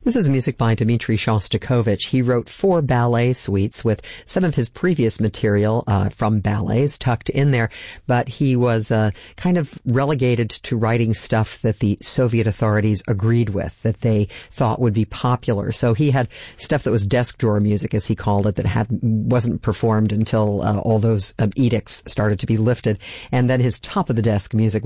This is music by Dmitri Shostakovich. He wrote 4 ballet suites with some of his previous material from ballets tucked in there, but he was kind of relegated to writing stuff that the Soviet authorities agreed with, that they thought would be popular. So he had stuff that was desk drawer music, as he called it, that wasn't performed until all those edicts started to be lifted. And then his top of the desk music